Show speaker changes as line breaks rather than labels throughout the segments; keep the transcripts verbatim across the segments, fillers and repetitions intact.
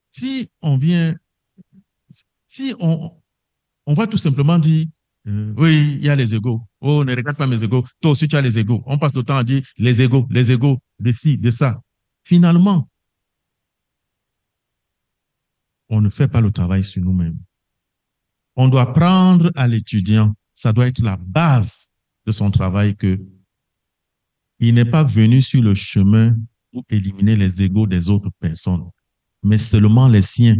Si on vient, si on, on va tout simplement dire, euh, oui, il y a les égaux. Oh, ne regarde pas mes égaux. Toi aussi, tu as les égaux. On passe le temps à dire les égaux, les égaux, de ci, de ça. Finalement, on ne fait pas le travail sur nous-mêmes. On doit prendre à l'étudiant, ça doit être la base de son travail, que il n'est pas venu sur le chemin pour éliminer les égaux des autres personnes, mais seulement les siens.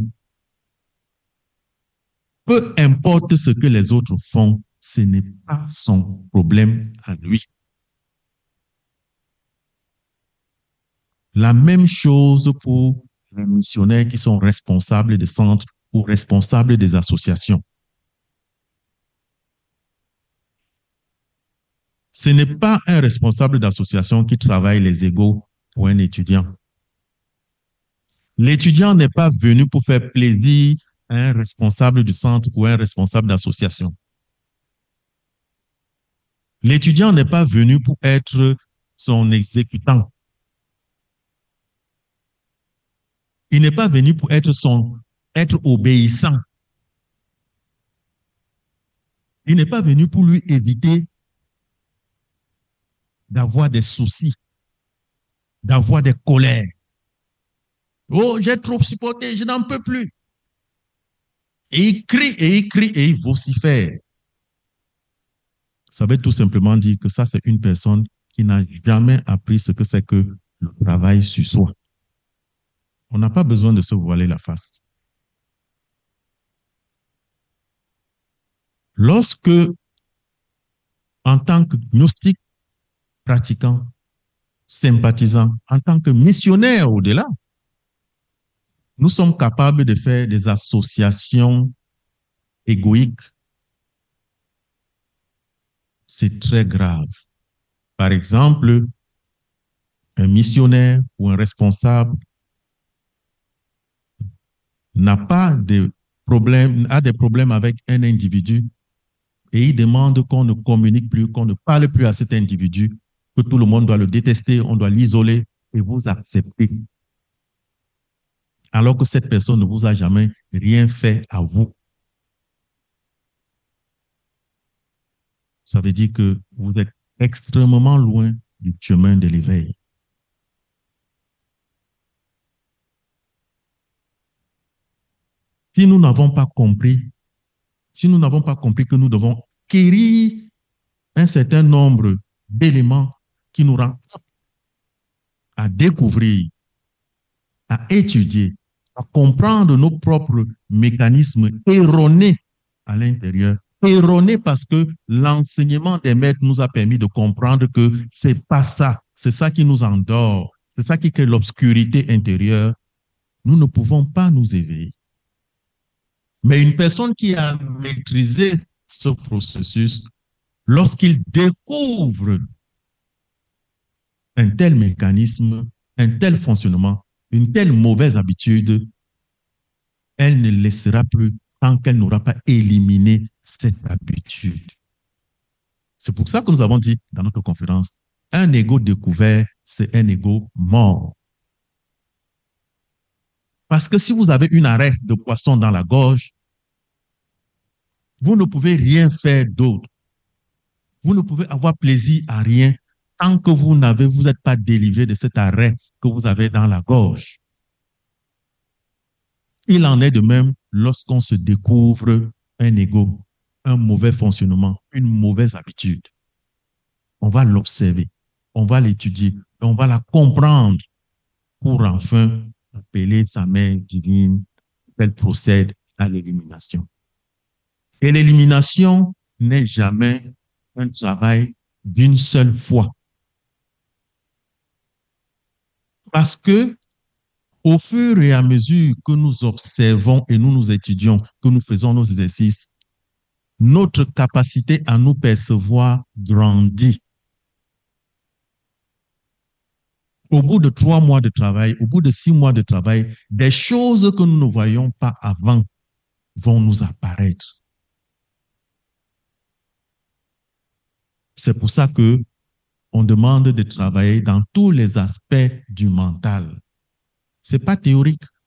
Peu importe ce que les autres font, ce n'est pas son problème à lui. La même chose pour les missionnaires qui sont responsables des centres ou responsables des associations. Ce n'est pas un responsable d'association qui travaille les égaux pour un étudiant. L'étudiant n'est pas venu pour faire plaisir à un responsable du centre ou un responsable d'association. L'étudiant n'est pas venu pour être son exécutant. Il n'est pas venu pour être son être obéissant. Il n'est pas venu pour lui éviter d'avoir des soucis, d'avoir des colères. Oh, j'ai trop supporté, je n'en peux plus. Et il crie, et il crie, et il vocifère. Ça veut tout simplement dire que ça, c'est une personne qui n'a jamais appris ce que c'est que le travail sur soi. On n'a pas besoin de se voiler la face. Lorsque, en tant que gnostique, pratiquant, sympathisant, en tant que missionnaire au-delà, nous sommes capables de faire des associations égoïques, c'est très grave. Par exemple, un missionnaire ou un responsable n'a pas de problème, a des problèmes avec un individu et il demande qu'on ne communique plus, qu'on ne parle plus à cet individu, que tout le monde doit le détester, on doit l'isoler, et vous acceptez. Alors que cette personne ne vous a jamais rien fait à vous. Ça veut dire que vous êtes extrêmement loin du chemin de l'éveil. Si nous n'avons pas compris, si nous n'avons pas compris que nous devons acquérir un certain nombre d'éléments qui nous rendent à découvrir, à étudier, à comprendre nos propres mécanismes erronés à l'intérieur. Erronés parce que l'enseignement des maîtres nous a permis de comprendre que c'est pas ça. C'est ça qui nous endort. C'est ça qui crée l'obscurité intérieure. Nous ne pouvons pas nous éveiller. Mais une personne qui a maîtrisé ce processus, lorsqu'il découvre un tel mécanisme, un tel fonctionnement, une telle mauvaise habitude, elle ne laissera plus tant qu'elle n'aura pas éliminé cette habitude. C'est pour ça que nous avons dit dans notre conférence, un ego découvert, c'est un ego mort. Parce que si vous avez une arête de poisson dans la gorge, vous ne pouvez rien faire d'autre. Vous ne pouvez avoir plaisir à rien tant que vous n'avez, vous n'êtes pas délivré de cet arrêt que vous avez dans la gorge. Il en est de même lorsqu'on se découvre un ego, un mauvais fonctionnement, une mauvaise habitude. On va l'observer, on va l'étudier, on va la comprendre pour enfin appeler sa mère divine, qu'elle procède à l'élimination. Et l'élimination n'est jamais un travail d'une seule fois. Parce que au fur et à mesure que nous observons et nous nous étudions, que nous faisons nos exercices, notre capacité à nous percevoir grandit. Au bout de trois mois de travail, au bout de six mois de travail, des choses que nous ne voyions pas avant vont nous apparaître. C'est pour ça que on demande de travailler dans tous les aspects du mental. Ce n'est pas théorique.